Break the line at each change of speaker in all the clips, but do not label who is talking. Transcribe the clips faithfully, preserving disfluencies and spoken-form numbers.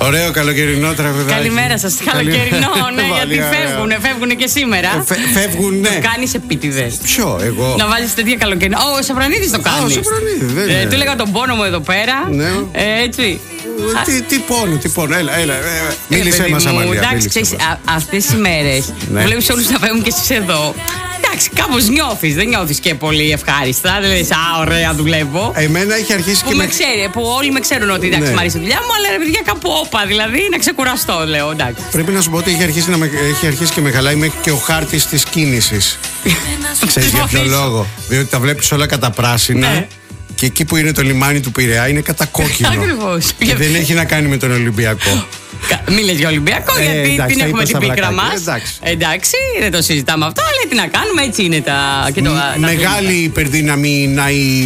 Ωραίο καλοκαιρινό τραγουδάκι.
Καλημέρα σας. Καλοκαιρινό, ναι, γιατί φεύγουνε, φεύγουνε και σήμερα.
Φεύγουν, ναι.
Το κάνεις επίτηδες.
Ποιο, εγώ.
Να βάλεις τέτοια καλοκαιρινά. Ο Σαφρανίδης το κάνει.
Α, ο Σαφρανίδης, δεν είναι.
Του έλεγα τον πόνο μου εδώ πέρα.
Ναι.
Έτσι.
Τι, τι πόνο, τι πόνο. Έλα, έλα. Μίλησέ μας, Αμαλία.
Εντάξει, ξέρεις, αυτές τις μέρες που βλέπεις όλους να φεύγουν και εσείς εδώ. Εντάξει, κάπως νιώθεις, δεν νιώθεις και πολύ ευχάριστα. Δεν λες, α, ωραία, δουλεύω.
Εμένα έχει αρχίσει
που
και
με
με...
ξέρει, που όλοι με ξέρουν ότι εντάξει,
ναι.
μ' αρέσει η δουλειά μου, αλλά ρε παιδιά κάπου όπα, δηλαδή να ξεκουραστώ, λέω, εντάξει.
Πρέπει να σου πω ότι έχει αρχίσει, να με... έχει αρχίσει και με χαλάει μέχρι και ο χάρτης της κίνησης. Ξέρεις για ποιο λόγο. Διότι τα βλέπεις όλα κατά πράσινα. Ναι. Και εκεί που είναι το λιμάνι του Πειραιά είναι κατά κόκκινο.
Ακριβώς.
Και δεν έχει να κάνει με τον Ολυμπιακό.
Μην λες για Ολυμπιακό, ε, γιατί εντάξει, την έχουμε την πίκρα μας.
Εντάξει.
εντάξει, δεν το συζητάμε αυτό, αλλά τι να κάνουμε, έτσι είναι τα. Και το,
Μ, μεγάλη υπερδύναμη να η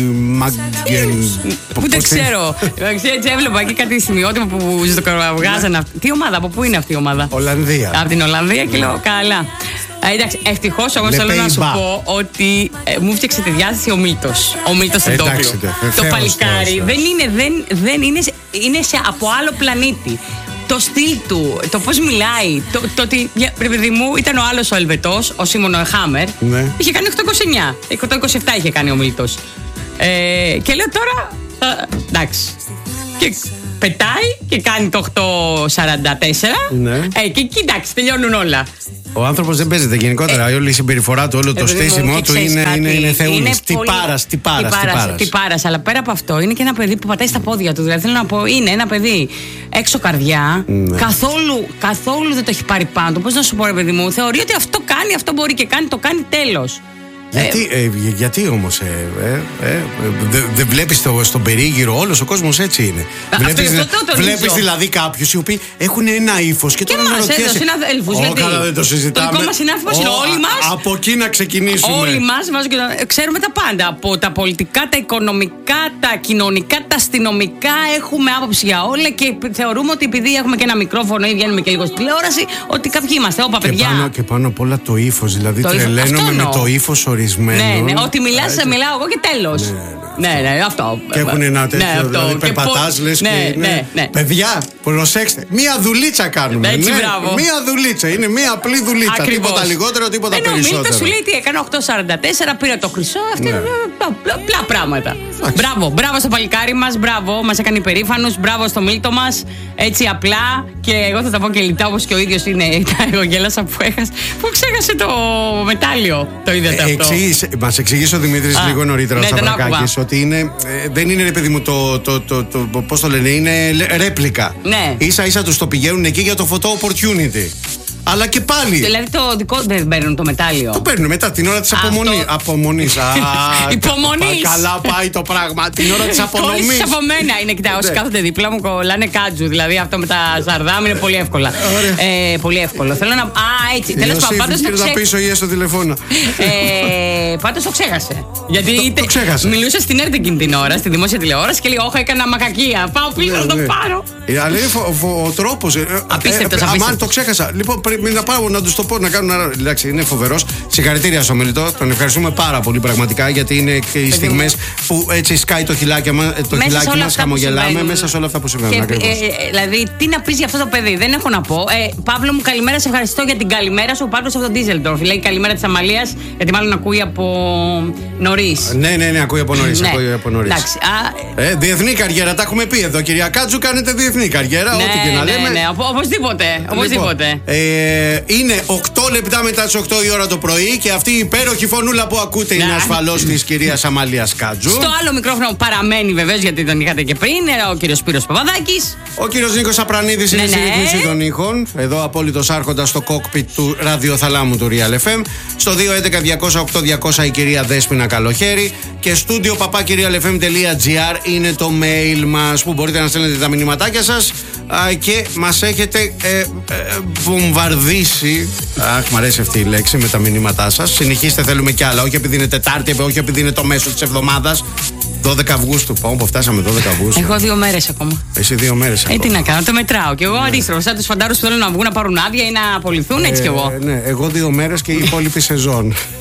Μαγκεν.
Ούτε ξέρω. Έτσι έβλεπα εκεί κάτι σημειότυπο που ζωοκροβγάζανε. Τι ομάδα, από πού είναι αυτή η ομάδα?
Ολλανδία.
Από την Ολλανδία και λέω καλά. Ε, εντάξει, ευτυχώς όμως θέλω να σου πω ότι ε, μου φτιάξε τη διάθεση ο Μίλτος. Ο Μίλτος Εντόπλου. Το παλικάρι δεν είναι, δεν, δεν είναι, είναι σε, από άλλο πλανήτη. Το στυλ του, το πώς μιλάει, το, το ότι, ρε παιδί μου, ήταν ο άλλος ο Ελβετός, ο Σίμον Χάμερ, ναι. Είχε κάνει οκτώ είκοσι εννιά, οκτώ είκοσι επτά είχε κάνει ο Μίλτος. Ε, και λέω τώρα, α, εντάξει, και πετάει και κάνει το οκτώ σαράντα τέσσερα, ναι. ε, και εκεί εντάξει, τελειώνουν όλα.
Ο άνθρωπος δεν παίζεται γενικότερα. Ε, όλη η συμπεριφορά του, όλο το στήσιμο του είναι, είναι, είναι θεούλης. Τι πάρας, τι πάρας,
τι πάρας. Αλλά πέρα από αυτό είναι και ένα παιδί που πατάει στα πόδια του. Δηλαδή θέλω να πω, είναι ένα παιδί έξω καρδιά. Ναι. Καθόλου, καθόλου δεν το έχει πάρει πάνω. Πώς να σου πω, ρε παιδί μου, θεωρεί ότι αυτό κάνει, αυτό μπορεί και κάνει, το κάνει τέλος.
Γιατί, ε, ε, γιατί όμως ε, ε, ε, δεν δε βλέπεις στο, στον περίγυρο, όλος ο κόσμος έτσι είναι. Βλέπεις, αυτό, το, το βλέπεις δηλαδή κάποιους οι οποίοι έχουν ένα ύφος και, και τώρα να ρωτιέσαι. Και εμάς, συναδέλφους, γιατί
καλά,
δεν το συζητάμε.
Το δικό μας συνάδελφος είναι όλοι μας.
Από εκεί να ξεκινήσουμε.
Όλοι μας ξέρουμε τα πάντα. Από τα πολιτικά, τα οικονομικά, τα κοινωνικά, τα αστυνομικά. Έχουμε άποψη για όλα και θεωρούμε ότι επειδή έχουμε και ένα μικρόφωνο ή βγαίνουμε και λίγο στη τηλεόραση, ότι κάποιοι είμαστε. Όπα, παιδιά.
Και πάνω, και πάνω απ' όλα το ύφος. Δηλαδή τρελαίνομαι με το ύφος ορισμένο.
Ναι, ναι, ότι μιλάς, σε μιλάω εγώ και τέλος. Ναι, ναι, ναι, αυτό.
Και έχουν ένα τέτοιο, ναι, δηλαδή περπατάς, λες
ναι,
και...
Ναι, ναι, ναι.
Παιδιά, προσέξτε, μία δουλίτσα κάνουμε.
Έτσι,
ναι,
μπράβο.
Μία δουλίτσα, είναι μία απλή δουλίτσα. Ακριβώς. Τίποτα λιγότερο, τίποτα Ενώ περισσότερο.
Ενώ σου λέει τι έκανε, οκτώ σαράντα τέσσερα, πήρε το χρυσό, αυτά είναι απλά πράγματα. Μπράβο, μπράβο στο παλικάρι μας, μπράβο, μας έκανε υπερήφανους, μπράβο στο Μίλτο μας, έτσι απλά. Και εγώ θα τα πω και λιτά, όπως και ο ίδιος είναι. Εγώ γέλασα που έχασε, που ξέχασε το μετάλλιο. Το είδατε αυτό.
Μας εξηγήσει ο Δημήτρης λίγο νωρίτερα, ο Σαβρακάκης, ότι είναι, ε, δεν είναι, ρε παιδί μου, το, το, το, το, το πώς το λένε, είναι ρέπλικα.
Ναι.
Ίσα ίσα τους το πηγαίνουν εκεί για το photo opportunity. Αλλά και πάλι.
Δηλαδή το δικό δεν παίρνουν το μετάλλιο.
Το παίρνουν μετά την ώρα της απομονή. απομονής.
Υπομονής.
Καλά πάει το πράγμα. Την ώρα της απονομής.
Κόλλησες από μένα. Είναι, κοιτά, όσοι κάθονται δίπλα μου κολλάνε κάτζου. Δηλαδή αυτό με τα ζαρδάμ είναι πολύ εύκολα. Ε, πολύ εύκολο. Θέλω να. Α, έτσι. Τέλος πάντων, πάντως το ξέχασε.
πίσω ή στο τηλεφώνο.
Ε, πάντως το ξέχασε. Γιατί
το ξέχασε.
Μιλούσε στην ΕΡΤ εκείνη την ώρα, στη δημόσια τηλεόραση και λέει: όχι, έκανα μακακία. Πάω πίσω να το πάρω.
Αλλά είναι ο τρόπος.
Απίστευτος.
Αμάν το ξέχασα. Λοιπόν, πρέπει να πάω να του το πω να κάνουν. Εντάξει, είναι φοβερός. Συγχαρητήρια στο Μελιτό. Τον ευχαριστούμε πάρα πολύ πραγματικά, γιατί είναι και οι στιγμές που έτσι σκάει το χιλάκι μας, το χιλάκι μας, χαμογελάμε μέσα σε όλα αυτά που συμβαίνουν.
Και, ε, δηλαδή, τι να πεις για αυτό το παιδί, δεν έχω να πω. Ε, Παύλο μου, καλημέρα, σε ευχαριστώ για την καλημέρα σου. Ο Παύλος από τον Ντίζελντορφ. Λέει καλημέρα της Αμαλίας, γιατί μάλλον ακούει από νωρίς.
Ναι, ναι, ναι, ακούει από νωρίς.
Ναι.
Ακούει από νωρίς.
Εντάξει, α,
ε, διεθνή καριέρα, τα έχουμε πει εδώ, κυρία Κάτζου, κάνετε διεθνή καριέρα.
Ναι,
ό,τι και να
ναι,
λέμε.
ναι, οπο, οπωσδήποτε. οπωσδήποτε.
Λοιπόν, ε, είναι οκτώ λεπτά μετά τις οκτώ η ώρα το πρωί και αυτή η υπέροχη φωνούλα που ακούτε είναι ασφαλώς της κυρίας Αμαλίας Κάτζου.
Στο άλλο μικρόφωνο παραμένει βεβαίως, γιατί τον είχατε και πριν, ο κύριος Σπύρος Παπαδάκης.
Ο κύριος Νίκος Απρανίδης είναι
ναι,
στη
ναι.
ρύθμιση των ήχων. Εδώ απόλυτος άρχοντας στο κόκπιτ του ραδιοθαλάμου του Real εφ εμ. Στο δύο έντεκα διακόσια οκτώ διακόσια η κυρία Δέσποινα Καλοχέρη. Και στούντιο παπάκι real f m τελεία g r είναι το mail μας, που μπορείτε να στέλνετε τα μηνυματάκια σας και μας έχετε ε, ε, βομβαρδίσει. Αχ, μ' αρέσει αυτή η λέξη με τα μηνύματά σας. Συνεχίστε, θέλουμε κι άλλα. Όχι επειδή είναι Τετάρτη, όχι επειδή είναι το μέσο της εβδομάδας. δώδεκα Αυγούστου. Πάμε που φτάσαμε δώδεκα Αυγούστου.
Έχω δύο μέρες ακόμα.
Εσύ δύο μέρες ακόμα.
Ε, τι να κάνω, το μετράω. Και εγώ ναι. Αντίστροφα, σαν τους φαντάρους που θέλουν να βγουν να πάρουν άδεια ή να απολυθούν, ε, έτσι κι εγώ.
Ναι, εγώ δύο μέρες και η υπόλοιπη σεζόν.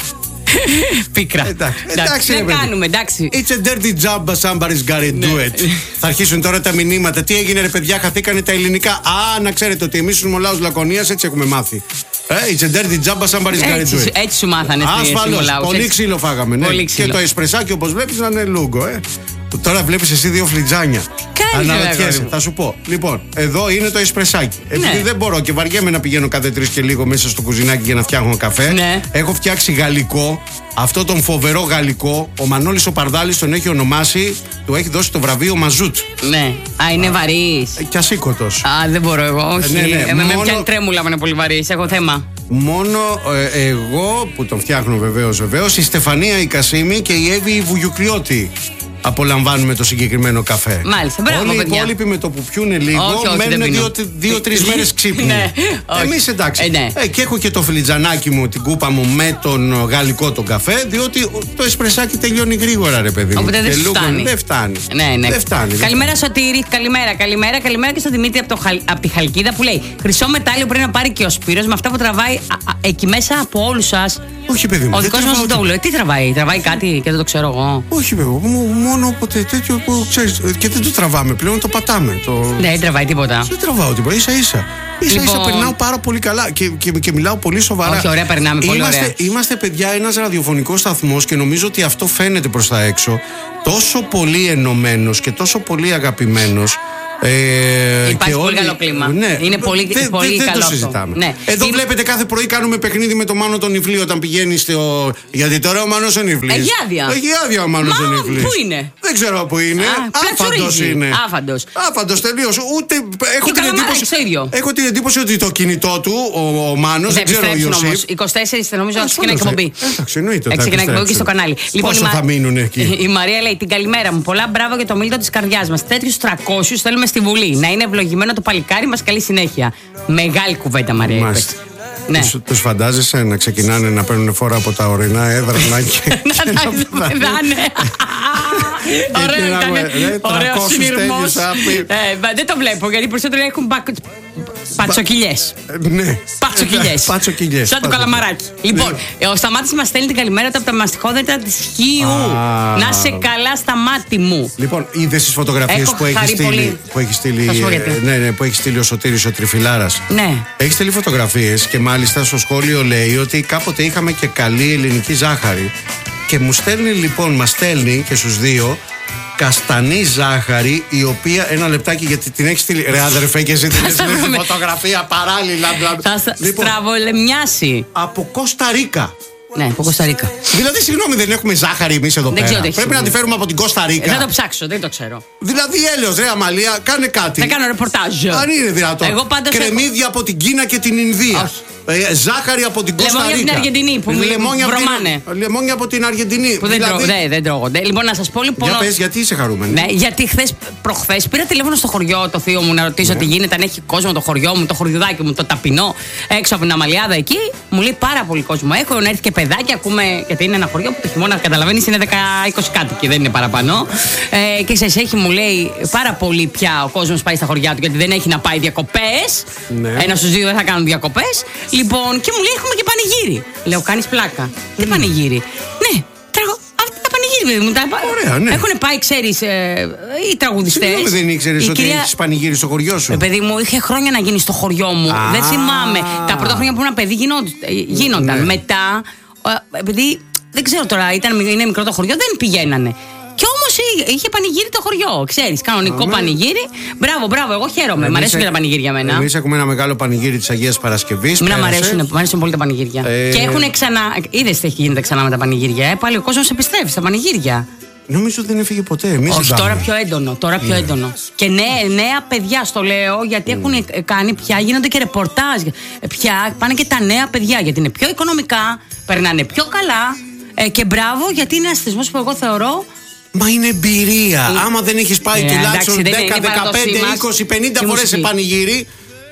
Πίκρα.
Εντάξει,
εντάξει, δεν κάνουμε, εντάξει.
It's a dirty job, but somebody's gotta do it. Θα αρχίσουν τώρα τα μηνύματα. Τι έγινε, ρε παιδιά, χαθήκανε τα ελληνικά. Α, να ξέρετε ότι εμείς στους Μολάους Λακωνίας έτσι έχουμε μάθει. It's a dirty job, but somebody's gotta do it.
Έτσι σου μάθανε.
Ασφαλώς. Πολύ ξύλο φάγαμε. Ναι. Και το εσπρεσάκι, όπως βλέπεις, να είναι λούγκο. Ε. Τώρα βλέπεις εσύ δύο φλιτζάνια. Αναρωτιέσαι, θα σου πω. Λοιπόν, εδώ είναι το εσπρεσάκι. Επειδή ναι. δεν μπορώ και βαριέμαι να πηγαίνω κάθε τρεις και λίγο μέσα στο κουζινάκι για να φτιάχνω καφέ, ναι. έχω φτιάξει γαλλικό. Αυτό τον φοβερό γαλλικό, ο Μανώλης ο Παρδάλης τον έχει ονομάσει, του έχει δώσει το βραβείο Μαζούτ.
Ναι. Α, είναι βαρύς.
Και ασήκωτος.
Α, δεν μπορώ εγώ. Όχι. Ναι, ναι. Εμένα μόνο... πιάνει τρέμουλα, είναι πολύ βαρύς. Έχω θέμα.
Μόνο ε, εγώ που τον φτιάχνω βεβαίως, βεβαίως, η Στεφανία η Κασίμη και η Εύη η Βουγιουκλιώτη απολαμβάνουμε το συγκεκριμένο καφέ. Μάλιστα, μπράβο. Όλοι οι υπόλοιποι με το που πιούνε λίγο μένουν δύο-τρεις μέρες ξύπνοι. Ναι, εμείς εντάξει. Ε, ναι. ε, και έχω και το φλιτζανάκι μου, την κούπα μου με τον γαλλικό τον καφέ, διότι το εσπρεσάκι τελειώνει γρήγορα, ρε παιδί μου.
Οπότε δεν φτάνει.
Δεν φτάνει.
Ναι, ναι.
Δεν φτάνει.
Καλημέρα, Σωτήρη. Καλημέρα, καλημέρα, καλημέρα και στον Δημήτρη από, το, από τη Χαλκίδα που λέει: χρυσό μετάλλιο πρέπει να πάρει και ο Σπύρος με αυτά που τραβάει α, α, εκεί μέσα από όλους σας.
Όχι, παιδί μου.
Ο δικός μας Ντόουλο. Τι τραβάει, τραβάει κάτι και δεν το ξέρω εγώ.
Όχι, παιδί μου. Μόνο όποτε τέτοιο που ξέρεις. Και δεν το τραβάμε πλέον, το πατάμε. Το...
Ναι, δεν τραβάει τίποτα.
Δεν τραβάω τίποτα. Ίσα ίσα. Ίσα λοιπόν... ίσα περνάω πάρα πολύ καλά και, και, και μιλάω πολύ σοβαρά.
Όχι, ωραία, περνάμε πολύ
είμαστε,
ωραία.
Είμαστε, παιδιά, ένας ραδιοφωνικός σταθμός και νομίζω ότι αυτό φαίνεται προς τα έξω. Τόσο πολύ ενωμένος και τόσο πολύ αγαπημένος.
Ε, Υπάρχει πολύ όλοι... καλό κλίμα.
Ναι.
Είναι πολύ,
δε,
πολύ
δε,
καλό.
Δεν το συζητάμε.
Ναι.
Εδώ
είναι...
βλέπετε κάθε πρωί κάνουμε παιχνίδι με το Μάνο τον Ιφλή όταν πηγαίνει στο. Γιατί τώρα ο Μάνος ο Ιφλής.
Έχει άδεια.
Έχει άδεια ο Μάνος ο Ιφλής.
Πού είναι?
Δεν ξέρω πού είναι. Άφαντος είναι.
Άφαντος.
Άφαντος τελείως. Ούτε. Έχω την, εντύπωση...
έχω
την εντύπωση ότι το κινητό του ο, ο Μάνος. Δεν ξέρω ο Ιωσήφ.
είκοσι τέσσερις νομίζω ότι ξεκινάει εκπομπή.
Εντάξει, εννοείται.
Ξεκινάει εκπομπή και στο κανάλι.
Πόσο θα μείνουν εκεί.
Η Μαρία λέει: την καλημέρα μου. Πολλά μπράβο για το μίλητο τη καρδιά μα. Τέτοιου τριακόσιους θέλουμε στη Βουλή. Να είναι ευλογημένο το παλικάρι μας, καλή συνέχεια. Μεγάλη κουβέντα, Μαρία.
Ναι. Τους, τους φαντάζεσαι να ξεκινάνε να παίρνουν φόρα από τα ορεινά έδρανα και
να τα πεδάνε. Ωραίο συνειρμός. Δεν το βλέπω γιατί περισσότερο έχουν πατσοκυλιές.
Ναι.
Πατσοκυλιές. Σαν το καλαμαράκι. Λοιπόν, ο Σταμάτης μας στέλνει την καλημέρα του από τα μαστιχόδεντρα της Χίου. Να σε καλά, Σταμάτη μου.
Λοιπόν, είδες τις φωτογραφίες που έχει στείλει. Που έχει στείλει ο Σωτήρης ο Τριφυλάρας.
Ναι.
Έχει στείλει φωτογραφίες και μάλιστα στο σχόλιο λέει ότι κάποτε είχαμε και καλή ελληνική ζάχαρη. Και μου στέλνει λοιπόν, μας στέλνει και στους δύο καστανή ζάχαρη, η οποία. Ένα λεπτάκι γιατί την έχει στείλει. Ρε αδερφέ, και εσύ την έχει στείλει φωτογραφία παράλληλα.
Θα λοιπόν, στραβολεμιάσει.
Από Κώστα Ρίκα.
Ναι, από Κώστα Ρίκα.
Δηλαδή, συγγνώμη, δεν έχουμε ζάχαρη εμείς εδώ δεν πέρα. Πρέπει να τη φέρουμε από την Κώστα Ρίκα.
Ε, θα το ψάξω, δεν το ξέρω.
Δηλαδή, έλεος, ρε Αμαλία, κάνε κάτι.
Θα κάνω ρεπορτάζ.
Αν είναι δυνατόν.
Εγώ πάντως
κρεμμύδια
έχω...
από την Κίνα και την Ινδία. Όχι. Ε, ζάχαρη από την Κώστα Ρίκα.
Λεμόνια από την Αργεντινή που
λεμόνια
βρωμάνε.
Από την, λεμόνια από την Αργεντινή.
Που δεν, δηλαδή... τρώγονται, δεν τρώγονται. Λοιπόν, να σας πω λοιπόν.
Για πες, γιατί είσαι χαρούμενη.
Ναι, γιατί χθες προχθές πήρα τηλέφωνο στο χωριό το θείο μου να ρωτήσω ναι. τι γίνεται, αν έχει κόσμο το χωριό μου, το χωριουδάκι μου, το ταπεινό, έξω από την Αμαλιάδα εκεί. Μου λέει πάρα πολύ κόσμο. Έχω έρθει και παιδάκια, ακούμε, γιατί είναι ένα χωριό που το χειμώνα καταλαβαίνει είναι δέκα είκοσι κάτοικοι, δεν είναι παραπάνω. Ε, και σε έχει, μου λέει, πάρα πολύ πια ο κόσμο πάει στα χωριά του γιατί δεν έχει να πάει διακοπές. Ναι. Ένα στου δύο δεν θα κάνουν διακοπές. Λοιπόν, και μου λέει έχουμε και πανηγύρι. Λέω, κάνεις πλάκα. Mm. Τι πανηγύρι. Ναι, τραγω... αυτά τα πανηγύρι μου. Τα...
Ωραία, ναι.
Έχουν πάει, ξέρεις, ε, οι τραγουδιστές.
Συγγνώμη, δεν ήξερες ότι
κυρία...
έχεις πανηγύρι στο χωριό σου.
Ε, παιδί μου, είχε χρόνια να γίνει στο χωριό μου. Ah. Δεν θυμάμαι. Τα πρώτα χρόνια που ήμουν παιδί γίνονταν. Ναι. Μετά, ε, επειδή δεν ξέρω τώρα, ήταν, είναι μικρό το χωριό, δεν πηγαίνανε. Κι όμως είχε πανηγύρι το χωριό, ξέρεις, κανονικό Αμέ. πανηγύρι. Μπράβο, μπράβο, εγώ χαίρομαι. Μ' αρέσουν και τα πανηγύρια εμένα.
Εμείς έχουμε ένα μεγάλο πανηγύρι της Αγίας Παρασκευής.
Μ' αρέσουν, μ' αρέσουν πολύ τα πανηγύρια. Ε... Και έχουν ξανά. Είδες τι έχει γίνεται ξανά με τα πανηγύρια. Ε? Πάλι ο κόσμος επιστρέφει στα πανηγύρια.
Νομίζω ότι δεν έφυγε ποτέ. Εμείς
όχι, τώρα πιο έντονο. Τώρα πιο yeah. έντονο. Και νέα, νέα παιδιά, στο λέω, γιατί mm. έχουν κάνει πια, γίνονται και ρεπορτάζ. Πια πάνε και τα νέα παιδιά, γιατί είναι πιο οικονομικά, περνάνε πιο καλά. Ε, και μπράβο, γιατί είναι ένα θεσμός που εγώ θεωρώ.
Μα είναι εμπειρία. Ε, Άμα δεν έχεις πάει ε, τουλάχιστον δέκα, δεκαπέντε, είκοσι, πενήντα φορές σε πανηγύρι,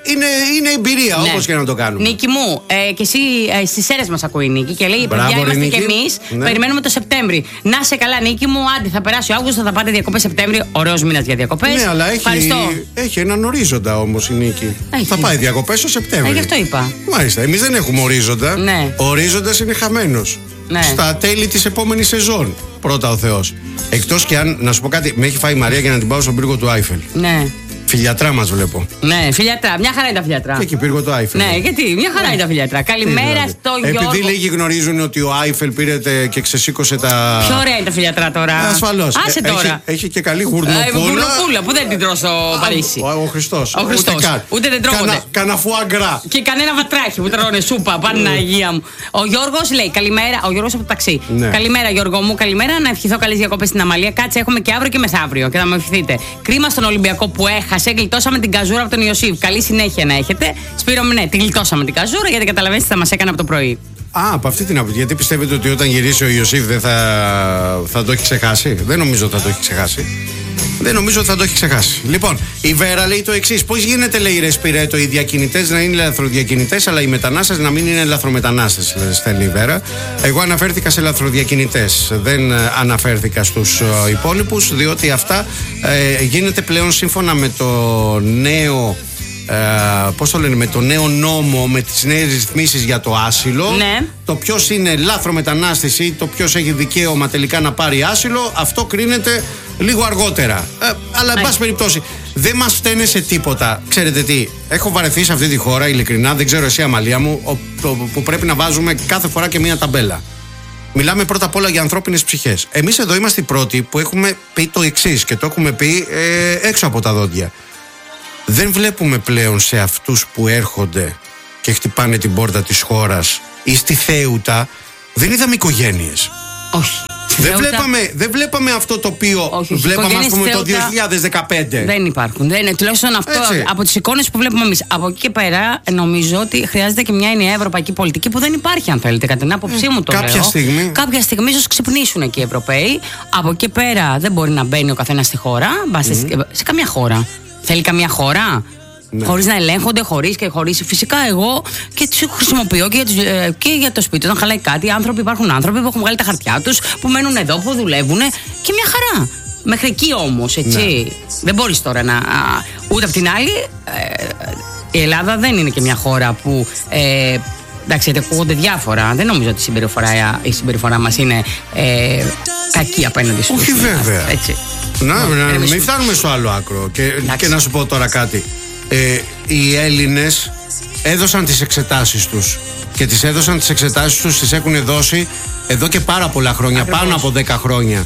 είναι, είναι εμπειρία, ναι. όπως και να το κάνουμε.
Νίκη μου, ε, και εσύ ε, στις αίρες μας ακούει η Νίκη και λέει: παιδιά, είμαστε κι εμείς. Ναι. Περιμένουμε το Σεπτέμβρη. Να σε καλά, Νίκη μου, άντε θα περάσει ο Αύγουστος, θα πάτε διακοπές Σεπτέμβρη. Ωραίος μήνας για διακοπές.
Ναι, αλλά έχει, έχει έναν ορίζοντα όμως η Νίκη. Έχει. Θα πάει διακοπές το Σεπτέμβρη.
Ε, γι' αυτό είπα.
Μάλιστα, εμείς δεν έχουμε ορίζοντα.
Ναι.
Ο ορίζοντας είναι χαμένος.
Ναι.
Στα τέλη της επόμενης σεζόν. Πρώτα ο Θεός. Εκτός και αν, να σου πω κάτι, με έχει φάει η Μαρία για να την πάω στον πύργο του Άιφελ.
Ναι.
Φιλιατρά μας βλέπω.
Ναι, φιλιατρά. Μια χαρά είναι τα φιλιατρά.
Και εκεί πύργο το Άιφελ.
Ναι, γιατί μια χαρά είναι τα φιλιατρά. Καλημέρα στο Γιώργο.
Επειδή λίγοι γνωρίζουν ότι ο Άιφελ πήρε και ξεσήκωσε τα.
Πιο ωραία είναι τα φιλιατρά τώρα.
Ασφαλώς.
Άσε τώρα.
Έχει, έχει και καλή γουρνοπούλα.
Γουρνοπούλα που δεν την τρώω στο Παρίσι.
Ο, ο Χριστός.
Ο Χριστός. Ούτε, ούτε δεν τρώγονται. Κανα,
κανα φουαγκρά.
Και κανένα βατράχι που τρώνε σούπα. Παναγία μου. Ο Γιώργος λέει καλημέρα. Ο Γιώργος από το ταξί. Ναι. Καλημέρα Γιώργο μου, καλημέρα. Να ευχηθώ καλές διακοπές στην Αμαλία. Κάτσε, έχουμε και αύριο και μεθαύριο και θα με ευχηθείτε. Κρίμα στον Ολυμπιακό που έχασε. Γλιτώσαμε την καζούρα από τον Ιωσήφ. Καλή συνέχεια να έχετε. Σπύρο, ναι, τη γλιτώσαμε την καζούρα γιατί καταλαβαίνετε θα μας έκανε από το πρωί.
Α, από αυτή την άποψη. Γιατί πιστεύετε ότι όταν γυρίσει ο Ιωσήφ δεν θα, θα το έχει ξεχάσει? Δεν νομίζω ότι θα το έχει ξεχάσει. Δεν νομίζω ότι θα το έχει ξεχάσει. Λοιπόν, η Βέρα λέει το εξής. Πώς γίνεται, λέει η Ρεσπιρέτο, οι διακινητές να είναι λαθροδιακινητές, αλλά οι μετανάστες να μην είναι λαθρομετανάστες, στέλνει η Βέρα. Εγώ αναφέρθηκα σε λαθροδιακινητές. Δεν αναφέρθηκα στους υπόλοιπους, διότι αυτά ε, γίνεται πλέον σύμφωνα με το νέο. Uh, πώς το λένε, με το νέο νόμο, με τις νέες ρυθμίσεις για το άσυλο.
Ναι.
Το ποιος είναι λάθρομετανάστης ή το ποιος έχει δικαίωμα τελικά να πάρει άσυλο, αυτό κρίνεται λίγο αργότερα. Uh, αλλά εν πάση περιπτώσει δεν μας φταίνε σε τίποτα. Ξέρετε τι, έχω βαρεθεί σε αυτή τη χώρα, ειλικρινά, δεν ξέρω εσύ Αμαλία μου, ο, το, που πρέπει να βάζουμε κάθε φορά και μία ταμπέλα. Μιλάμε πρώτα απ' όλα για ανθρώπινες ψυχές. Εμείς εδώ είμαστε οι πρώτοι που έχουμε πει το εξής και το έχουμε πει ε, έξω από τα δόντια. Δεν βλέπουμε πλέον σε αυτούς που έρχονται και χτυπάνε την πόρτα της χώρας ή στη Θέουτα, δεν είδαμε οικογένειες.
Όχι.
Δεν βλέπαμε, δεν βλέπαμε αυτό το οποίο όχι, βλέπαμε ας πούμε το δύο χιλιάδες δεκαπέντε.
Δεν υπάρχουν. Δεν είναι τουλάχιστον αυτό
έτσι.
Από τις εικόνες που βλέπουμε εμείς. Από εκεί και πέρα νομίζω ότι χρειάζεται και μια ενιαία ευρωπαϊκή πολιτική που δεν υπάρχει, αν θέλετε, κατά την άποψή μου το
κάποια
λέω.
Στιγμή.
Κάποια στιγμή ίσως ξυπνήσουν εκεί οι Ευρωπαίοι. Από εκεί και πέρα δεν μπορεί να μπαίνει ο καθένας στη χώρα. Mm. Σε, σε καμιά χώρα. Θέλει καμιά χώρα. Ναι. Χωρίς να ελέγχονται, χωρίς και χωρίς. Φυσικά εγώ και τους χρησιμοποιώ και για, τους, ε, και για το σπίτι. Όταν χαλάει κάτι, άνθρωποι, υπάρχουν άνθρωποι που έχουν βγάλει τα χαρτιά τους, που μένουν εδώ, που δουλεύουν και μια χαρά. Μέχρι εκεί όμως, έτσι. Ναι. Δεν μπορείς τώρα να. Α, ούτε απ' την άλλη, ε, η Ελλάδα δεν είναι και μια χώρα που. Ε, εντάξει, ακούγονται διάφορα. Δεν νομίζω ότι η συμπεριφορά, η συμπεριφορά μας είναι ε, κακή απέναντι στους.
Όχι, βέβαια.
Έτσι.
Να, να, να μην φτάνουμε στο άλλο άκρο. Και, και να σου πω τώρα κάτι. Ε, οι Έλληνες έδωσαν τις εξετάσεις τους. Και τις έδωσαν τις εξετάσεις τους, τις έχουν δώσει εδώ και πάρα πολλά χρόνια. Ακριβώς. Πάνω από δέκα χρόνια.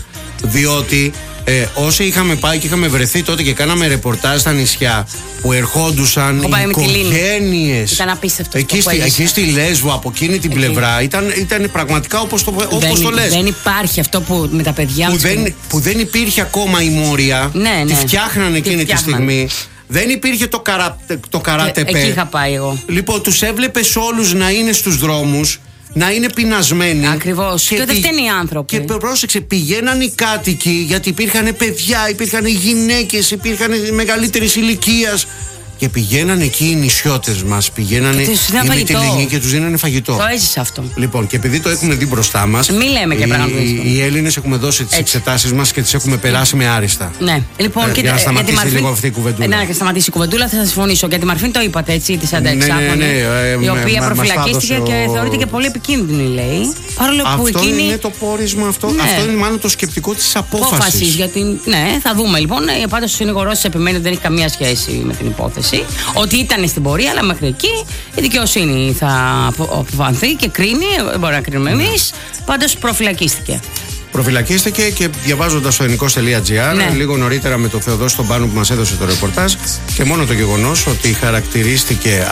Διότι ε, όσοι είχαμε πάει και είχαμε βρεθεί τότε και κάναμε ρεπορτάζ στα νησιά που ερχόντουσαν οι οικογένειες.
Ήταν απίστευτο.
Εκεί, στη, εκεί στη Λέσβο, από εκείνη την εκεί. πλευρά, ήταν, ήταν πραγματικά όπως το, όπως το λες.
Δεν υπάρχει αυτό που με τα παιδιά
που, δεν, που δεν υπήρχε ακόμα η Μόρια.
Ναι, ναι.
Τη φτιάχναν εκείνη τη στιγμή. Δεν υπήρχε το, καρα, το καράτεπε.
Εκεί είχα πάει εγώ.
Λοιπόν, τους έβλεπες όλους να είναι στους δρόμους, να είναι πεινασμένοι.
Ακριβώς. Και, και δεν φταίνουν οι άνθρωποι.
Και πρόσεξε, πηγαίναν οι κάτοικοι, γιατί υπήρχαν παιδιά, υπήρχαν γυναίκες, υπήρχαν μεγαλύτερης ηλικίας. Και πηγαίναν εκεί οι νησιώτες μας, πηγαίνανε οι Μυτιληνοί και τους δίνανε φαγητό.
Το έζησα αυτό.
Λοιπόν, και επειδή το έχουμε δει μπροστά μας,
μη λέμε και πράγματα.
Οι, οι Έλληνες έχουμε δώσει τις εξετάσεις μας και τις έχουμε περάσει με άριστα.
Ναι, λοιπόν,
ε,
και
για να σταματήσει
μαρφή,
λίγο αυτή η κουβεντούλα.
Ναι, να σταματήσει η κουβεντούλα, θα συμφωνήσω. Για τη Μαρφίν το είπατε έτσι, τη ανταεξάφωνη.
Ναι, ναι, ναι, ναι,
η οποία
με,
προφυλακίστηκε
ο...
και θεωρείται και πολύ επικίνδυνη, λέει. Παρόλο που
αυτό
εκείνη...
είναι το πόρισμα αυτό. Ναι. Αυτό είναι μάλλον το σκεπτικό της απόφασης.
Την... Ναι, θα δούμε λοιπόν. Πάντως ο συνηγορός της επιμένει ότι δεν έχει καμία σχέση με την υπόθεση. Ότι ήταν στην πορεία, αλλά μέχρι εκεί η δικαιοσύνη θα αποφανθεί και κρίνει. Δεν μπορεί να κρίνουμε εμείς. Πάντως προφυλακίστηκε.
Προφυλακίστηκε και διαβάζοντας το ενικός τελεία τζι άρ, ναι. λίγο νωρίτερα με το Θεοδόση τον Πάνου που μας έδωσε το ρεπορτάζ, και μόνο το γεγονός ότι χαρακτηρίστηκε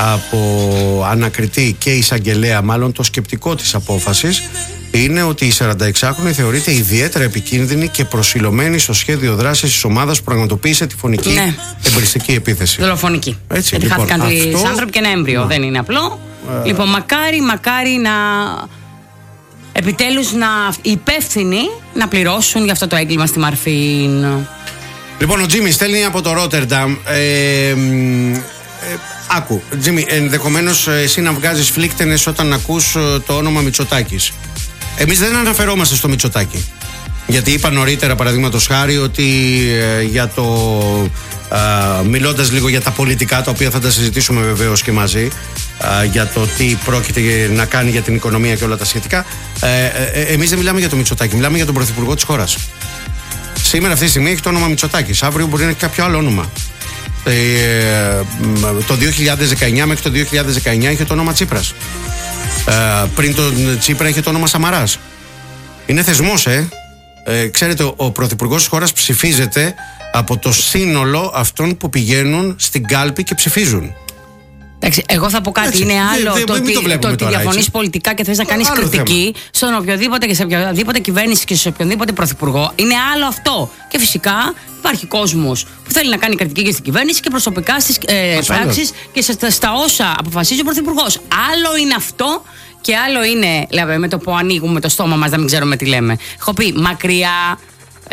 από ανακριτή και εισαγγελέα, μάλλον το σκεπτικό της απόφασης, είναι ότι η σαρανταεξάχρονη θεωρείται ιδιαίτερα επικίνδυνη και προσιλωμένη στο σχέδιο δράσης της ομάδας που πραγματοποίησε τη φωνική ναι. εμπριστική επίθεση.
Δολοφονική.
Έτσι,
γιατί
λοιπόν,
χάθηκαν
αυτό...
τρεις άνθρωποι και ένα έμβριο. Δεν είναι απλό. Ε... Λοιπόν, μακάρι, μακάρι να. Επιτέλους να οι υπεύθυνοι να πληρώσουν για αυτό το έγκλημα στη Μαρφίν.
Λοιπόν, ο Τζίμι στέλνει από το Ρότερνταμ. Ε, Ε, άκου, Τζίμι, ενδεχομένως εσύ να βγάζεις φλίκτενες όταν ακούς το όνομα Μητσοτάκης. Εμείς δεν αναφερόμαστε στο Μητσοτάκη. Γιατί είπα νωρίτερα, παραδείγματος χάρη, ότι ε, για το. Ε, μιλώντας λίγο για τα πολιτικά, τα οποία θα τα συζητήσουμε βεβαίως και μαζί, ε, για το τι πρόκειται να κάνει για την οικονομία και όλα τα σχετικά. Ε, ε, εμείς δεν μιλάμε για το Μητσοτάκη, μιλάμε για τον πρωθυπουργό της χώρας. Σήμερα, αυτή τη στιγμή, έχει το όνομα Μητσοτάκης. Αύριο μπορεί να έχει κάποιο άλλο όνομα. Ε, το δύο χιλιάδες δεκαεννιά μέχρι το δύο χιλιάδες δεκαεννιά είχε το όνομα Τσίπρας. Ε, πριν τον Τσίπρα είχε το όνομα Σαμαράς. Είναι θεσμός, ε. ε ξέρετε, ο, ο πρωθυπουργός της χώρας ψηφίζεται από το σύνολο αυτών που πηγαίνουν στην κάλπη και ψηφίζουν.
Εντάξει, εγώ θα πω κάτι. Έτσι, είναι άλλο δε, δε, το, ότι, το ότι διαφωνείς πολιτικά και θες να κάνεις κριτική θέμα. Στον οποιοδήποτε και σε οποιαδήποτε κυβέρνηση και σε οποιοδήποτε πρωθυπουργό. Είναι άλλο αυτό. Και φυσικά υπάρχει κόσμος που θέλει να κάνει κριτική και στην κυβέρνηση και προσωπικά στις ε, πράξεις και στα, στα όσα αποφασίζει ο πρωθυπουργός. Άλλο είναι αυτό. Και άλλο είναι, δηλαδή, με το που ανοίγουμε το στόμα μας, να μην ξέρουμε τι λέμε. Έχω πει μακριά. Ε,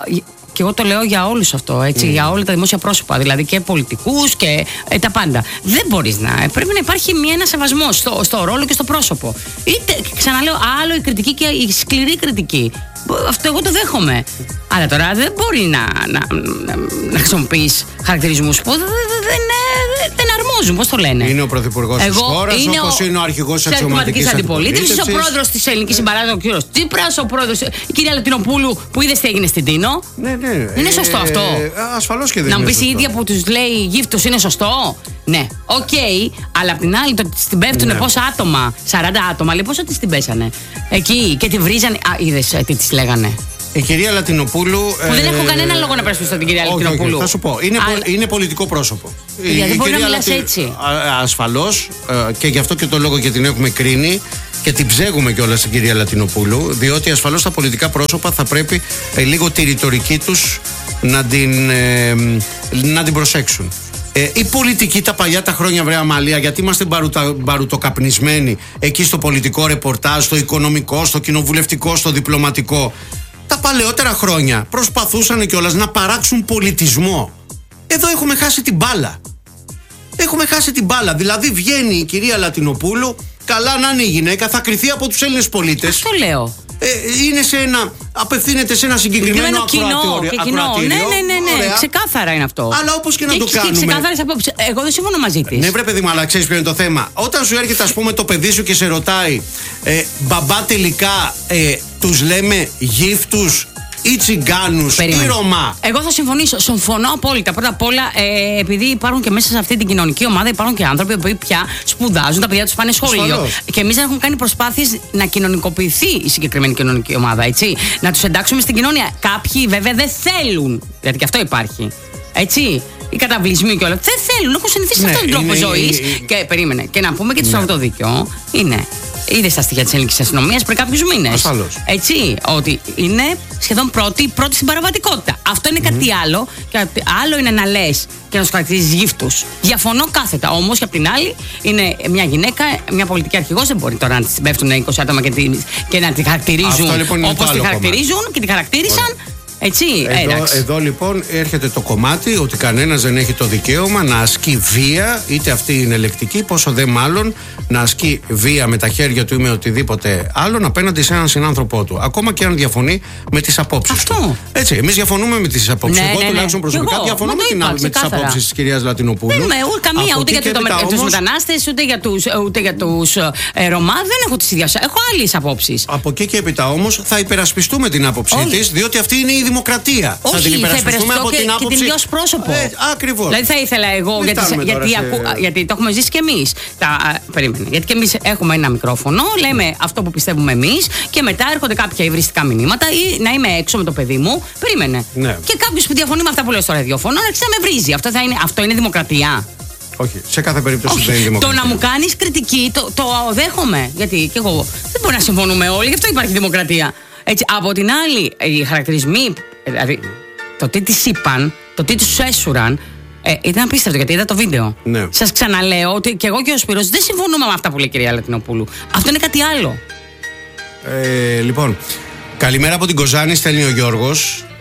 και εγώ το λέω για όλους αυτό, έτσι, mm. για όλα τα δημόσια πρόσωπα, δηλαδή και πολιτικούς και ε, τα πάντα. Δεν μπορείς να. Ε, πρέπει να υπάρχει μια, ένα σεβασμός στο, στο ρόλο και στο πρόσωπο. Είτε, ξαναλέω, άλλο η κριτική και η σκληρή κριτική. Αυτό εγώ το δέχομαι. Αλλά τώρα δεν μπορεί να, να, να, να χρησιμοποιείς χαρακτηρισμούς που δεν, δεν, δεν αρμόζουν. Πώς το λένε.
Είναι ο πρωθυπουργός της χώρας, όπως είναι ο αρχηγός της αξιωματικής αντιπολίτευσης,
ο πρόεδρος της Ελληνικής Συμπαράταξης, ο κύριος Τσίπρας, ο πρόεδρος, η κυρία Λατινοπούλου που είδες τι έγινε στην Τίνο.
Ναι, ναι.
Είναι σωστό αυτό.
Ε, ασφαλώς και δεν
να
είναι.
Να μου πεις η
ίδια
που τους λέει γύφτος είναι σωστό. Ναι, οκ, okay, αλλά απ' την άλλη το την πέφτουνε ναι. πόσα άτομα, σαράντα άτομα, λέει πόσα τις την πέσανε. Εκεί και τη βρίζανε. Α, είδες τι τις λέγανε.
Η κυρία Λατινοπούλου.
Που δεν ε, έχω κανένα λόγο να περασπιστώ την κυρία όχι, Λατινοπούλου.
Όχι, θα σου πω. Είναι, Α, είναι πολιτικό πρόσωπο.
Δηλαδή δεν μπορεί να μιλάς Λατι... έτσι.
Ασφαλώς και γι' αυτό και το λόγο και την έχουμε κρίνει και την ψέγουμε κιόλας την κυρία Λατινοπούλου. Διότι ασφαλώς τα πολιτικά πρόσωπα θα πρέπει ε, λίγο τη ρητορική τους να την, ε, να την προσέξουν. Ε, οι πολιτικοί τα παλιά τα χρόνια, βρέα Αμαλία, γιατί είμαστε μπαруτα, μπαρουτοκαπνισμένοι εκεί στο πολιτικό ρεπορτάζ, στο οικονομικό, στο κοινοβουλευτικό, στο διπλωματικό. Τα παλαιότερα χρόνια προσπαθούσαν κιόλας να παράξουν πολιτισμό. Εδώ έχουμε χάσει την μπάλα. Έχουμε χάσει την μπάλα. Δηλαδή βγαίνει η κυρία Λατινοπούλου, καλά να είναι η γυναίκα, θα κριθεί από τους Έλληνες πολίτες.
Αυτό λέω.
Ε, είναι σε ένα, απευθύνεται σε ένα συγκεκριμένο ακροατήριο.
Ναι, ναι, ναι, ναι, ξεκάθαρα είναι αυτό.
Αλλά όπως και να
και,
το
και,
κάνουμε.
Και ξεκάθαρες απόψεις. Εγώ δεν συμφωνώ μαζί της.
Ναι, βρε παιδί μου, αλλά ξέρεις ποιο είναι το θέμα. Όταν σου έρχεται, ας πούμε, το παιδί σου και σε ρωτάει, ε, μπαμπά, τελικά ε, τους λέμε γύφτους ή τσιγκάνους ή Ρωμά.
Εγώ θα συμφωνήσω. Συμφωνώ απόλυτα. Πρώτα απ' όλα, ε, επειδή υπάρχουν και μέσα σε αυτή την κοινωνική ομάδα, υπάρχουν και άνθρωποι που πια σπουδάζουν, τα παιδιά τους πάνε σχολείο. Ασφαλώς. Και εμείς δεν έχουμε κάνει προσπάθειες να κοινωνικοποιηθεί η συγκεκριμένη κοινωνική ομάδα, έτσι. Να τους εντάξουμε στην κοινωνία. Κάποιοι βέβαια δεν θέλουν. Γιατί και αυτό υπάρχει. Έτσι. Οι καταβλισμοί και όλα. Δεν θέλουν. Έχουν συνηθίσει ναι, αυτόν τον τρόπο ζωής. Και περίμενε. Και να πούμε και το ναι. δίκαιο είναι. Είδε στα στοιχεία της ελληνικής αστυνομίας πριν κάποιους μήνες.
Ασφαλώς.
Έτσι, ότι είναι σχεδόν πρώτη, πρώτη στην παραβατικότητα. Αυτό είναι mm-hmm. κάτι άλλο. Και άλλο είναι να λες και να τους χαρακτηρίζεις γύφτους. Διαφωνώ κάθετα. Όμως και απ' την άλλη είναι μια γυναίκα, μια πολιτική αρχηγός. Δεν μπορεί τώρα να της πέφτουν είκοσι άτομα και, τη, και να τη χαρακτηρίζουν λοιπόν όπως τη χαρακτηρίζουν κομμάτι. Και τη χαρακτήρισαν. Έτσι,
εδώ, εδώ λοιπόν έρχεται το κομμάτι ότι κανένας δεν έχει το δικαίωμα να ασκεί βία, είτε αυτή είναι ελεκτική, πόσο δε μάλλον να ασκεί βία με τα χέρια του ή με οτιδήποτε άλλον απέναντι σε έναν συνάνθρωπό του. Ακόμα και αν διαφωνεί με τις απόψεις του. Έτσι, εμείς διαφωνούμε με τις απόψεις.
Ναι,
εγώ
ναι, ναι.
τουλάχιστον προσωπικά εγώ, διαφωνώ με, την, με τις απόψεις της κυρίας Λατινοπούλου.
Δεν είμαι καμία, ούτε για το, όμως... τους μετανάστες, ούτε για τους, ούτε για τους ε, Ρωμά. Δεν έχω τις ίδιες. Έχω άλλες απόψεις.
Από εκεί και έπειτα όμως θα υπερασπιστούμε την άποψή της, διότι αυτή είναι η δημοκρατία.
Όχι,
θα την υπερασπιστούμε από
και,
την άποψη.
Και την ως πρόσωπο.
Ε, ακριβώς.
Δηλαδή θα ήθελα εγώ, γιατί, γιατί, σε... ακου, γιατί το έχουμε ζήσει κι εμείς. Τα, περίμενε. Γιατί κι εμείς έχουμε ένα μικρόφωνο, λέμε αυτό που πιστεύουμε εμείς και μετά έρχονται κάποια υβριστικά μηνύματα ή να είμαι έξω με το παιδί μου. Περίμενε.
Ναι.
Και κάποιο που διαφωνεί με αυτά που λέω στο ραδιόφωνο, άρχισε να με βρίζει. Αυτό, θα είναι, αυτό είναι δημοκρατία.
Όχι, σε κάθε περίπτωση
Όχι.
δεν είναι δημοκρατία.
Το να μου κάνεις κριτική, το, το δέχομαι. Γιατί και εγώ δεν μπορεί να συμφωνούμε όλοι, γι' αυτό υπάρχει δημοκρατία. Έτσι, από την άλλη, οι χαρακτηρισμοί, δηλαδή το τι της είπαν, το τι τους έσουραν, ε, ήταν απίστευτο γιατί είδα το βίντεο.
Ναι. Σας
ξαναλέω ότι και εγώ και ο Σπύρος δεν συμφωνούμε με αυτά που λέει η κυρία Λατινοπούλου. Αυτό είναι κάτι άλλο.
Ε, λοιπόν, καλημέρα από την Κοζάνη, στέλνει ο Γιώργος.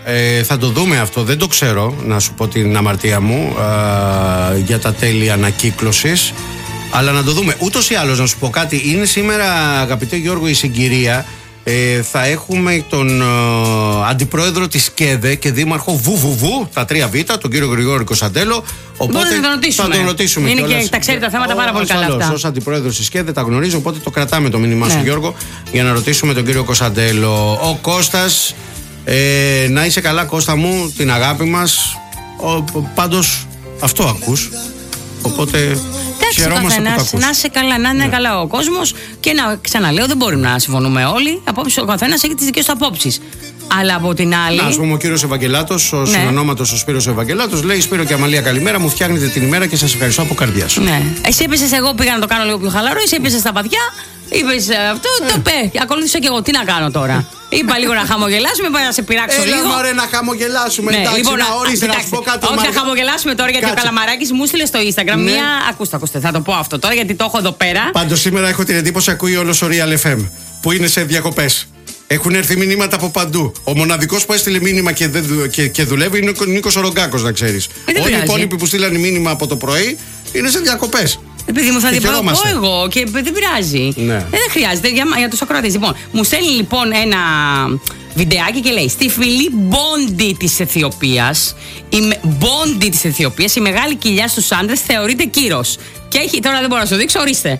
Ε, θα το δούμε αυτό. Δεν το ξέρω, να σου πω την αμαρτία μου, ε, για τα τέλη ανακύκλωσης. Αλλά να το δούμε. Ούτως ή άλλως, να σου πω κάτι. Είναι σήμερα, αγαπητέ Γιώργο, η συγκυρία. Ε, θα έχουμε τον ε, αντιπρόεδρο της ΚΕΔΕ και δήμαρχο Βουβουβού, τα τρία Β, τον κύριο Γρηγόρη Κωνσταντέλο. Οπότε
να τον ρωτήσουμε.
θα τον ρωτήσουμε.
Είναι
κιόλας.
Και τα ξέρει τα θέματα πάρα πολύ καλά αυτά.
Ως αντιπρόεδρος της ΚΕΔΕ τα γνωρίζω, οπότε το κρατάμε το μήνυμά σου,
ναι.
Γιώργο, για να ρωτήσουμε τον κύριο Κωνσταντέλο. Ο Κώστας, ε, να είσαι καλά, Κώστα μου, την αγάπη μας. Ο, πάντως αυτό ακούς. Οπότε.
Εντάξει, να είσαι καλά, να είναι ναι. καλά ο κόσμος και να ξαναλέω, δεν μπορούμε να συμφωνούμε όλοι. Απόψε ο καθένας έχει τις δικές του απόψεις. Αλλά από την άλλη.
Να, ας πούμε, ο κύριος Ευαγγελάτος, ο ναι. συνονόματος ο Σπύρος Ευαγγελάτος, λέει: Σπύρο και Αμαλία, καλημέρα, μου φτιάχνετε την ημέρα και σας ευχαριστώ από καρδιά σου.
Ναι. Εσύ έπεσες, εγώ πήγα να το κάνω λίγο πιο χαλαρό, εσύ έπεσες στα παδιά, είπες αυτό, ε. το πέ. Ακολούθησα και εγώ, τι να κάνω τώρα. Είπα λίγο να χαμογελάσουμε, είπα να σε πειράξω
Έλα,
λίγο.
Μωρέ, να χαμογελάσουμε.
Ναι,
εντάξει,
λοιπόν,
να ορίστε, να σου πω κάτι.
Όχι, να χαμογελάσουμε τώρα, γιατί Κάτσε. ο Καλαμαράκης μου στείλε στο Instagram ναι. μία. Ακούστε, ακούστε, θα το πω αυτό τώρα, γιατί το έχω εδώ πέρα.
Πάντως σήμερα έχω την εντύπωση ακούει όλο ο Real εφ εμ που είναι σε διακοπές. Έχουν έρθει μηνύματα από παντού. Ο μοναδικός που έστειλε μήνυμα και, δε, και, και δουλεύει είναι ο Νίκος Ρογκάκος, να ξέρεις.
Ε,
Όλοι οι υπόλοιποι που στείλανε μήνυμα από το πρωί είναι σε διακοπές.
Επειδή μου θα την πω εγώ και δεν πειράζει.
Ναι.
Ε, δεν χρειάζεται για, για τους ακροατές. Λοιπόν, μου στέλνει λοιπόν ένα βιντεάκι και λέει: στη φυλή Μπόντι της Αιθιοπίας, η Μπόντι της Αιθιοπίας, η μεγάλη κοιλιά στους άντρες θεωρείται κύρος. Και έχει, τώρα δεν μπορώ να σου δείξω, ορίστε.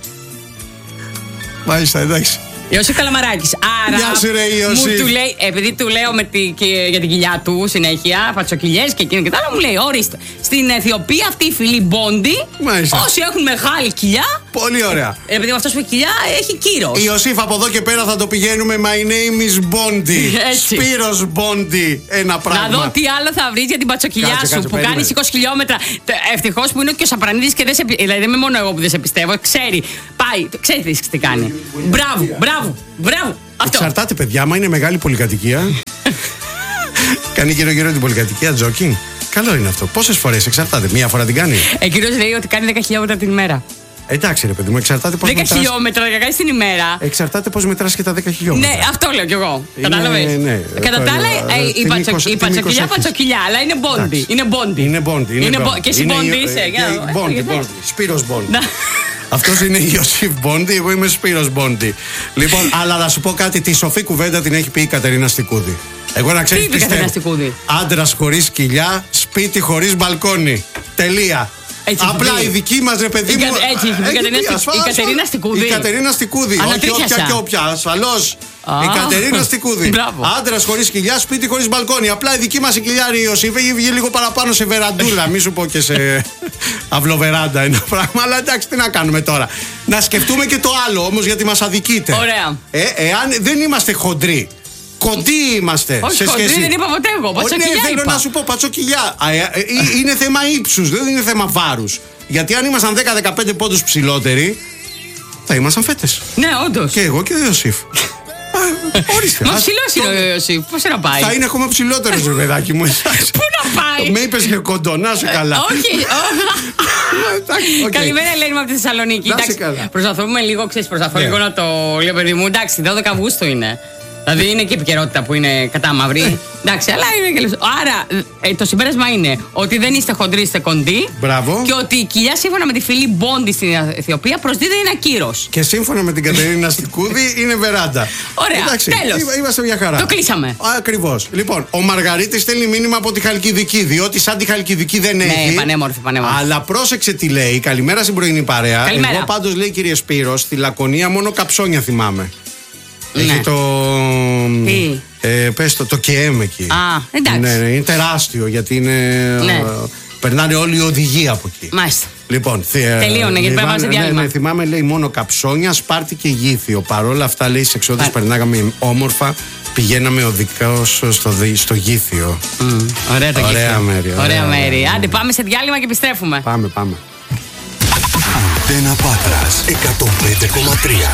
Μάλιστα, εντάξει.
Ιωσήφ Καλαμαράκης. Άρα,
Γεια σου, ρε,
μου του λέει, επειδή του λέω με τη, και, για την κοιλιά του συνέχεια, πατσοκυλιές και εκείνο και τα άλλα, μου λέει: ορίστε, στην Αιθιοπία αυτή η φυλή Μπόντι, όσοι έχουν μεγάλη κοιλιά.
Πολύ ωραία.
Ε, επειδή αυτός που έχει κοιλιά έχει κύρος.
Ιωσήφ, από εδώ και πέρα θα το πηγαίνουμε. My name is Bondi. Σπύρος Bondi. Ένα πράγμα.
Να δω τι άλλο θα βρεις για την πατσοκυλιά κάτσε, σου κάτσε, που κάνει είκοσι χιλιόμετρα. Ευτυχώς που είναι και ο Σαπρανίδης και δεν σε. Δηλαδή δεν είμαι μόνο εγώ που δεν σε πιστεύω. Ξέρει. Πάει. Ξέρει τι κάνει. Μπράβο, μπράβο, μπράβο. Αυτό.
Εξαρτάται, παιδιά, άμα είναι μεγάλη πολυκατοικία. Κάνει γύρω-γύρω την πολυκατοικία τζόκινγκ. Καλό είναι αυτό. Πόσες φορές εξαρτάται, μία φορά την κάνει.
Εκείνος λέει ότι κάνει δέκα χιλιόμετρα την ημέρα.
Εντάξει, ρε παιδί μου, εξαρτάται πώς
μετράς. δέκα χιλιόμετρα να κάνεις την ημέρα.
Εξαρτάται πώς μετράς και τα δέκα χιλιόμετρα.
Ναι, αυτό λέω κι εγώ. Κατάλαβες.
Ναι,
κατά τα άλλα, η πατσοκυλιά πατσοκυλιά, αλλά είναι Μπόντι. Είναι Μπόντι.
Είναι Μπόντι.
Και εσύ Μπόντι είσαι.
Μπόντι, Μπόντι. Σπύρος Μπόντι. Αυτός είναι Ιωσήφ Μπόντι, εγώ είμαι Σπύρος Μπόντι. Λοιπόν, αλλά να σου πω κάτι, τη σοφή κουβέντα την έχει πει η Κατερίνα Στικούδη. Εγώ να ξέρεις τι πιστεύω. Άντρας χωρίς κοιλιά, σπίτι χωρίς μπαλκόνι. Τελεία. Έτσι, απλά η δική μας, ρε παιδί μου.
Έτσι, η Κατερίνα Στικούδη.
Η Κατερίνα Στικούδη. Όχι όποια και όποια. Ασφαλώς. Η Κατερίνα Στικούδη. Άντρας χωρίς κοιλιά, σπίτι χωρίς μπαλκόνι. Απλά η δική μας η κοιλιά, η Ιωσήφ, έχει βγει λίγο παραπάνω σε βεραντούλα. Μη σου πω και σε αυλοβεράντα ένα πράγμα. Αλλά εντάξει, τι να κάνουμε τώρα. Να σκεφτούμε και το άλλο όμως, γιατί μας αδικείτε.
Ωραία.
Ε, εάν δεν είμαστε χοντροί. Κοντοί είμαστε.
Όχι, σε σχέση. Δεν είπα ποτέ εγώ. Πατσοκυλιά.
Ναι, θέλω να σου πω πατσοκυλιά. Είναι θέμα ύψους, δεν είναι θέμα βάρους. Γιατί αν ήμασταν δέκα με δεκαπέντε πόντους ψηλότεροι, θα ήμασταν φέτες.
Ναι, όντως.
Και εγώ και ο Ιωσήφ. Ορίστε.
Μα ψηλός είναι ο Ιωσήφ. Πώς να πάει.
Θα είναι ακόμα ψηλότερος, ρε παιδάκι μου.
Πού να πάει.
Με είπες και κοντό, να σου καλά.
Όχι. Καλημέρα, Ελένη μου από τη Θεσσαλονίκη. Προσπαθούμε λίγο, ξέρεις, προσπαθώ λίγο να το λέω, παιδί μου. Εντάξει, δώδεκα Αυγούστου είναι. Δηλαδή είναι και επικαιρότητα που είναι κατά μαύρη. Εντάξει, αλλά είναι και λεπτό. Άρα ε, το συμπέρασμα είναι ότι δεν είστε χοντροί, είστε κοντοί.
Μπράβο.
Και ότι η κοιλιά σύμφωνα με τη φυλή Μπόντι στην Αιθιοπία προσδίδεται ένα κύρος.
Και σύμφωνα με την Κατερίνα Στικούδη είναι βεράντα.
Ωραία.
Εντάξει,
τέλος.
Είμαστε μια χαρά.
Το κλείσαμε.
Ακριβώς. Λοιπόν, ο Μαργαρίτης στέλνει μήνυμα από τη Χαλκιδική, διότι σαν τη Χαλκιδική δεν έχει.
Ναι, πανέμορφη, πανέμορφη.
Αλλά πρόσεξε τι λέει. Καλημέρα στην πρωινή παρέα.
Καλημέρα.
Εγώ πάντως λέει, κύριε Σπύρο, στη Λακωνία μόνο καψόνια θυμάμαι. Έχει
ναι.
το.
Τι?
Ε, πες το, το ΚΕΜ εκεί.
Α, εντάξει.
Ναι, ναι, είναι τεράστιο γιατί είναι.
Ναι.
Ε, περνάνε όλοι οι οδηγοί από εκεί.
Μάλιστα.
Λοιπόν,
τελείωνε γιατί πρέπει να σε διάλειμμα.
Ναι, ναι, θυμάμαι λέει μόνο καψόνια, Σπάρτη και Γήθιο. Παρ' όλα αυτά λέει σε εξόδες περνάγαμε όμορφα. Πηγαίναμε οδικώς στο, στο Γήθιο.
Mm, ωραία το
ωραία
Γήθιο.
Μέρη.
Ωραία, ωραία μέρη. Άντε πάμε σε διάλειμμα και επιστρέφουμε.
Πάμε, πάμε.
Αντένα Πάτρας εκατόν πέντε κόμμα τρία.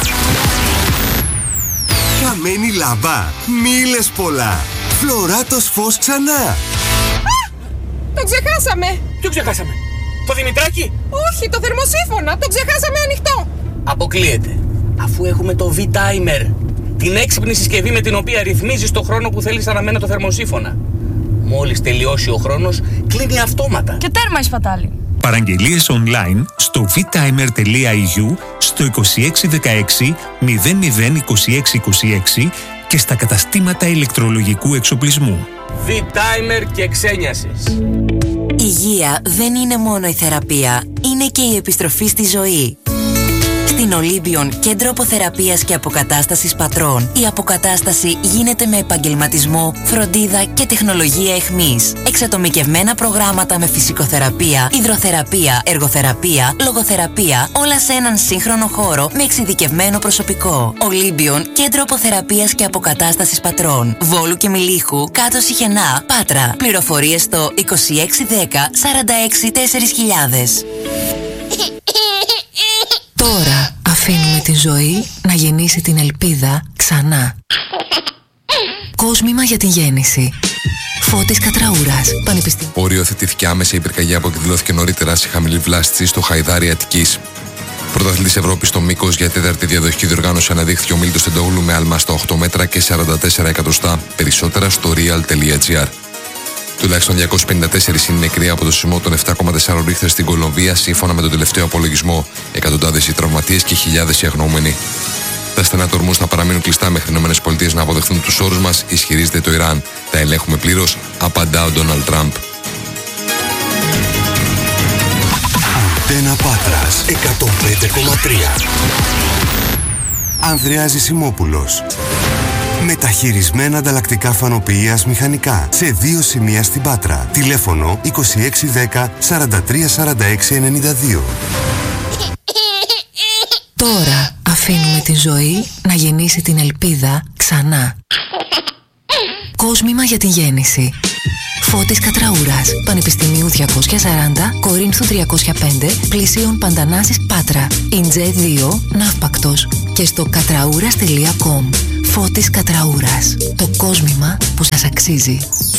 Καμένη λάμπα, μη λες πολλά. Φλωράτος φως ξανά.
Α! Το ξεχάσαμε.
Ποιο ξεχάσαμε? Το Δημητράκη?
Όχι, το θερμοσύφωνα. Το ξεχάσαμε ανοιχτό.
Αποκλείεται. Αφού έχουμε το V-Timer, την έξυπνη συσκευή με την οποία ρυθμίζεις το χρόνο που θέλεις αναμένα το θερμοσύφωνα. Μόλις τελειώσει ο χρόνος, κλείνει αυτόματα.
Και τέρμα η σπατάλη.
Παραγγελίες online στο vtimer τελεία e u, στο είκοσι έξι δεκαέξι μηδέν μηδέν είκοσι έξι είκοσι έξι και στα καταστήματα ηλεκτρολογικού εξοπλισμού.
V-Timer και ξένιασες.
Υγεία δεν είναι μόνο η θεραπεία, είναι και η επιστροφή στη ζωή. Στην Olympion Κέντρο Αποθεραπείας και Αποκατάστασης Πατρών, η αποκατάσταση γίνεται με επαγγελματισμό, φροντίδα και τεχνολογία εχμής. Εξατομικευμένα προγράμματα με φυσικοθεραπεία, υδροθεραπεία, εργοθεραπεία, λογοθεραπεία, όλα σε έναν σύγχρονο χώρο με εξειδικευμένο προσωπικό. Olympion Κέντρο Αποθεραπείας και Αποκατάστασης Πατρών, Βόλου και Μιλίχου, κάτω Σιχενά, Πάτρα. Πληροφορίες στο είκοσι έξι δέκα σαράντα έξι τέσσερις χιλιάδες.
Τώρα αφήνουμε τη ζωή να γεννήσει την ελπίδα ξανά. Κόσμημα για τη γέννηση. Φώτης Κατραούρας, Πανεπιστήμιο.
Οριοθετήθηκε άμεσα η πυρκαγιά που εκδηλώθηκε νωρίτερα σε χαμηλή βλάστηση στο Χαϊδάρι Αττικής. Πρωταθλητής Ευρώπης στο μήκος για τέταρτη διαδοχική διοργάνωση αναδείχθηκε ο Μίλτος Τεντόγλου με άλμα στα οκτώ μέτρα και σαράντα τέσσερα εκατοστά. Περισσότερα στο real τελεία gr. Τουλάχιστον διακόσιοι πενήντα τέσσερις είναι νεκροί από το σεισμό των επτά κόμμα τέσσερα ρίχτερ στην Κολομβία, σύμφωνα με τον τελευταίο απολογισμό. Εκατοντάδες οι τραυματίες και χιλιάδες οι αγνοούμενοι. Τα στενά του ορμούς θα παραμείνουν κλειστά μέχρι οι ΗΠΑ να αποδεχθούν τους όρους μας, ισχυρίζεται το Ιράν. Τα ελέγχουμε πλήρως, απαντά ο Ντόναλντ Τραμπ.
Αντένα Πάτρας εκατόν πέντε κόμμα τρία. Ανδρέας Ζησιμόπουλος. Μεταχειρισμένα ανταλλακτικά φανοποιείας μηχανικά σε δύο σημεία στην Πάτρα. Τηλέφωνο είκοσι έξι δέκα σαράντα τρία σαράντα έξι ενενήντα δύο.
Τώρα αφήνουμε τη ζωή να γεννήσει την ελπίδα ξανά. Κόσμημα για τη γέννηση. Φώτης Κατραούρας, Πανεπιστημίου διακόσια σαράντα, Κορίνθου τριακόσια πέντε, Πλησίων Παντανάσης Πάτρα. Ιντζέ δύο, Ναύπακτος. Και στο κατραούρας τελεία κομ. Φώτης Κατραούρας. Το κόσμημα που σας αξίζει.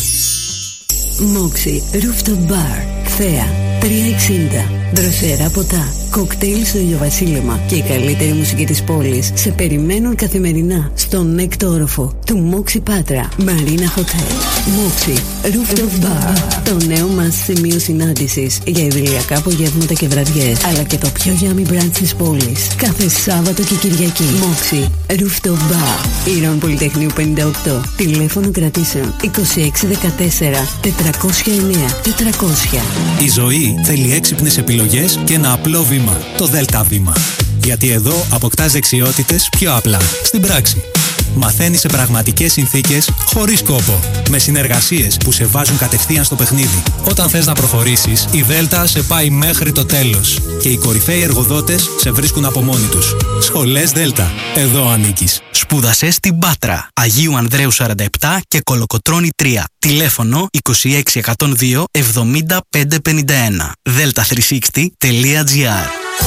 Μόξι, Rooftop Bar, Θέα, τριακόσια εξήντα. Δροσερά ποτά, κοκτέιλ στο ηλιοβασίλεμα και η καλύτερη μουσική της πόλης σε περιμένουν καθημερινά στον έκτο όροφο του Μόξι Πάτρα, Marina Hotel. Μόξι, Rooftop Bar, το νέο μας σημείο συνάντησης για ιδηλιακά απογεύματα και βραδιές, αλλά και το πιο yummy brunch της πόλης, κάθε Σάββατο και Κυριακή. Μόξι, Rooftop Bar, Ήρων Πολυτεχνείου πενήντα οκτώ, τηλέφωνο κρατήσεων είκοσι έξι δεκατέσσερα τετρακόσια εννέα τετρακόσια.
Η ζωή θέλει έξυπνες επιλογές και ένα απλό βήμα, το Δέλτα Βήμα. Γιατί εδώ αποκτάς δεξιότητες πιο απλά, στην πράξη. Μαθαίνεις σε πραγματικές συνθήκες, χωρίς κόπο. Με συνεργασίες που σε βάζουν κατευθείαν στο παιχνίδι. Όταν θες να προχωρήσεις, η Δέλτα σε πάει μέχρι το τέλος. Και οι κορυφαίοι εργοδότες σε βρίσκουν από μόνοι τους. Σχολές Δέλτα. Εδώ ανήκεις.
Σπούδασε στην Πάτρα, Αγίου Ανδρέου σαράντα επτά και Κολοκοτρώνη τρία. Τηλέφωνο είκοσι έξι εκατόν δύο εβδομήντα πέντε πενήντα ένα. δέλτα τριακόσια εξήντα τελεία τζι άρ.